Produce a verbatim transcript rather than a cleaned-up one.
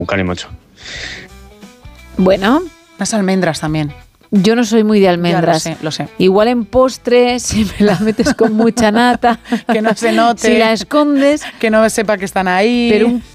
Un calimocho. Bueno. Las almendras también. Yo no soy muy de almendras. Ya, lo sé, lo sé. Igual en postre, si me la metes con mucha nata. Que no se note. Si la escondes. Que no sepa que están ahí. Pero un